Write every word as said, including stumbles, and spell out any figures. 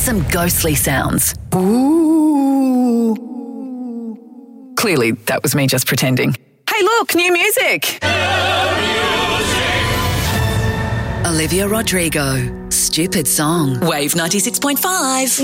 some ghostly sounds. Ooh. Clearly, that was me just pretending. Hey, look, new music. Olivia Rodrigo, Stupid Song. Wave ninety-six point five.